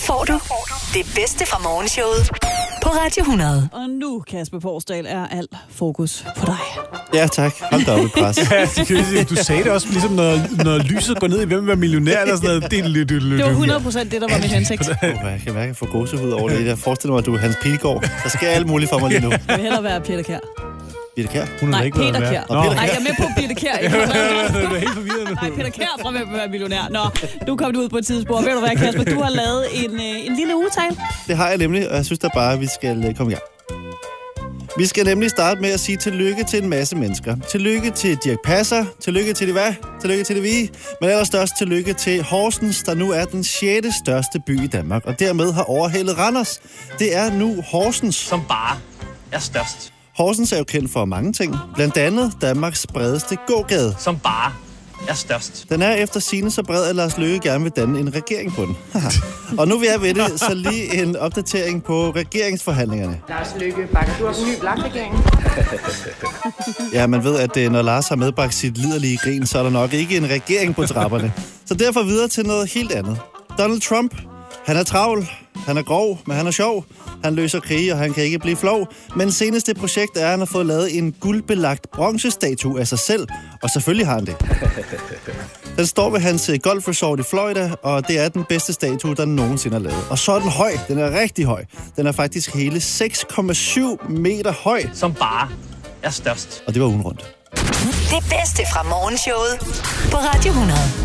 får du det bedste fra morgenshowet på Radio 100. Og nu, Kasper Porsdal, er al fokus på dig. Ja, tak. Hold da op i pres. Ja, du sagde det også ligesom, når lyset går ned i hvem vil være millionær eller sådan noget. Det var 100% det, der var mit hensigt. Jeg kan mærke at få gåsehud over det. Jeg forestiller mig, at du er Hans Pilgaard. Der sker alt muligt for mig lige nu. Jeg vil hellere være Peter Kjær. Peter Kjær? Nej, Peter Kjær. Nej, jeg er med på Peter Kjær. Det er helt forvirrende. Nej, Peter Kjær fra Hvem vil være millionær. Nå, nu kom du ud på et tidsspor. Ved du hvad, Kasper? Du har lavet en lille ugetale. Det har jeg nemlig, og jeg synes da bare, at vi skal komme i gang. Vi skal nemlig starte med at sige tillykke til en masse mennesker. Tillykke til Dirch Passer, tillykke til tillykke til det vi, men allerstørst tillykke til Horsens, der nu er den 6. største by i Danmark, og dermed har overhalet Randers. Det er nu Horsens, som bare er størst. Horsens er jo kendt for mange ting, blandt andet Danmarks bredeste gågade. Som bare er størst. Den er efter sigende så bred, at Lars Løkke gerne vil danne en regering på den. Og nu vil jeg ved det, så lige en opdatering på regeringsforhandlingerne. Lars Løkke, bakker du op en ny blak-regering? Ja, man ved, at når Lars har medbragt sit liderlige grin, så er der nok ikke en regering på trapperne. Så derfor videre til noget helt andet. Donald Trump, han er travl, han er grov, men han er sjov. Han løser krige, og han kan ikke blive flov. Men seneste projekt er, at han har fået lavet en guldbelagt bronzestatue af sig selv. Og selvfølgelig har han det. Den står ved hans golfresort i Florida, og det er den bedste statue, der nogensinde er lavet. Og så er den høj. Den er rigtig høj. Den er faktisk hele 6,7 meter høj. Som bare er størst. Og det var ugen rundt. Det bedste fra morgenshowet på Radio 100.